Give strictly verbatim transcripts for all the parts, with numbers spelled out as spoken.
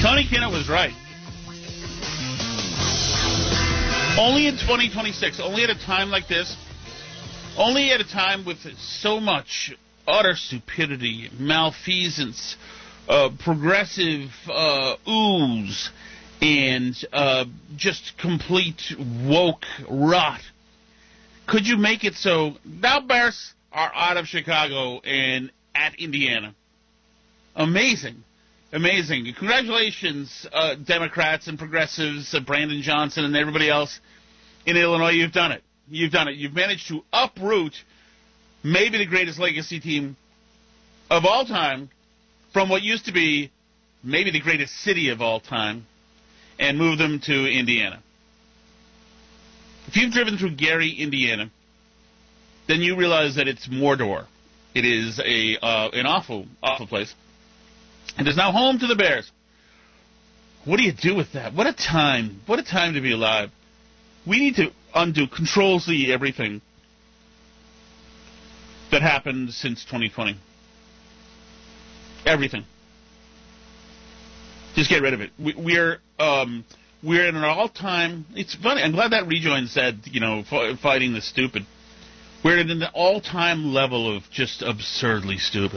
Tony Kinnett was right. Only in twenty twenty-six, only at a time like this, only at a time with so much utter stupidity, malfeasance, uh, progressive uh, ooze, and uh, just complete woke rot, could you make it so now Bears are out of Chicago and at Indiana? Amazing. Amazing. Congratulations, uh, Democrats and progressives, uh, Brandon Johnson and everybody else in Illinois. You've done it. You've done it. You've managed to uproot maybe the greatest legacy team of all time from what used to be maybe the greatest city of all time and move them to Indiana. If you've driven through Gary, Indiana, then you realize that it's Mordor. It is a uh, an awful, awful place. It is now home to the Bears. What do you do with that? What a time. What a time to be alive. We need to undo, Control-Z everything that happened since twenty twenty. Everything. Just get rid of it. We, we're um, we're in an all-time... It's funny. I'm glad that rejoin said, you know, f- fighting the stupid. We're at an all-time level of just absurdly stupid.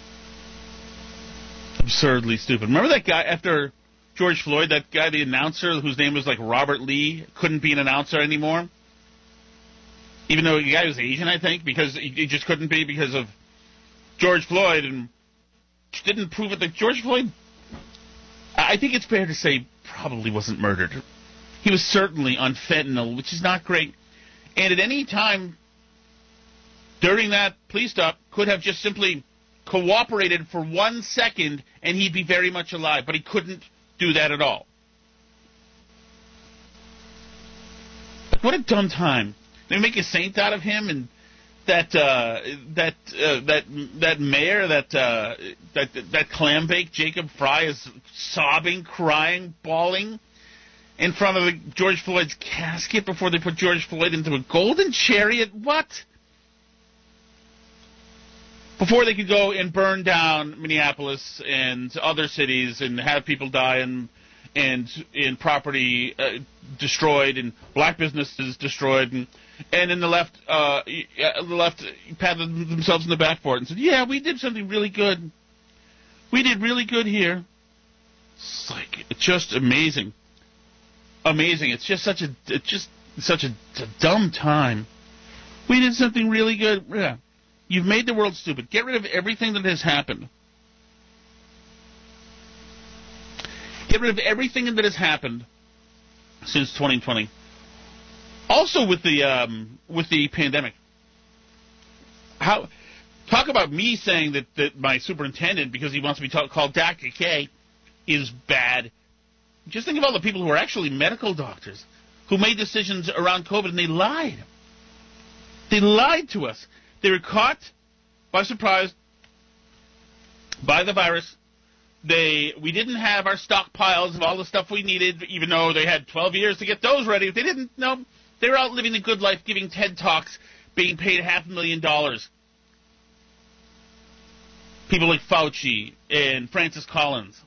Absurdly stupid. Remember that guy after George Floyd, that guy, the announcer, whose name was like Robert Lee, couldn't be an announcer anymore? Even though the guy was Asian, I think, because he, he just couldn't be because of George Floyd, and didn't prove it that George Floyd, I think it's fair to say, probably wasn't murdered. He was certainly on fentanyl, which is not great. And at any time during that police stop, could have just simply cooperated for one second and he'd be very much alive, but he couldn't do that at all. What a dumb time. They make a saint out of him, and that uh, that uh, that that mayor, that uh, that that clambake Jacob Fry is sobbing, crying, bawling in front of the George Floyd's casket before they put George Floyd into a golden chariot. What? Before they could go and burn down Minneapolis and other cities and have people die and and and property uh, destroyed and black businesses destroyed, and and then the left uh, the left patted themselves in the back for it and said, "Yeah, we did something really good. We did really good here." It's like it's just amazing, amazing. It's just such a it's just such a, a dumb time. We did something really good. Yeah. You've made the world stupid. Get rid of everything that has happened. Get rid of everything that has happened since twenty twenty. Also with the um, with the pandemic. How talk about me saying that, that my superintendent, because he wants to be talk, called Doctor K, is bad. Just think of all the people who are actually medical doctors who made decisions around COVID, and they lied. They lied to us. They were caught by surprise by the virus. They we didn't have our stockpiles of all the stuff we needed, even though they had twelve years to get those ready. They didn't. No, they were out living the good life, giving TED Talks, being paid half a million dollars. People like Fauci and Francis Collins.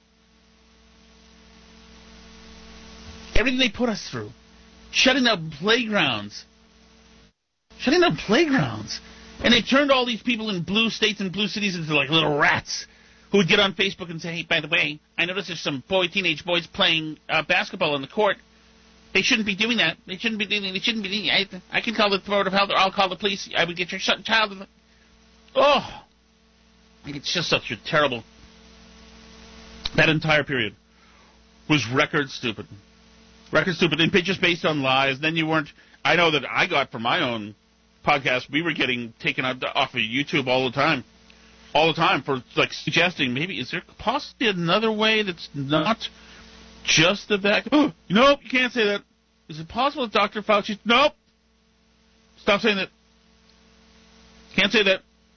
Everything they put us through. Shutting down playgrounds. Shutting down playgrounds. And they turned all these people in blue states and blue cities into like little rats who would get on Facebook and say, "Hey, by the way, I noticed there's some boy, teenage boys playing uh, basketball on the court. They shouldn't be doing that. They shouldn't be doing that. They shouldn't be doing that. I, I can call the Board of Health, or I'll call the police. I would get your child." Oh, it's just such a terrible. That entire period was record stupid. Record stupid, and just based on lies. Then you weren't. I know that I got from my own podcast, we were getting taken out off of YouTube all the time, all the time for like suggesting maybe is there possibly another way that's not just the vaccine? Oh, nope, you can't say that. Is it possible that Doctor Fauci? Nope. Stop saying that. Can't say that.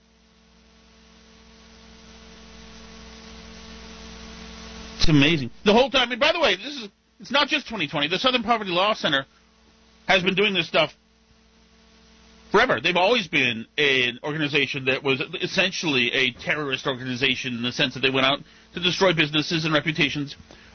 It's amazing. The whole time. And by the way, this is it's not just twenty twenty. The Southern Poverty Law Center has been doing this stuff forever. They've always been an organization that was essentially a terrorist organization in the sense that they went out to destroy businesses and reputations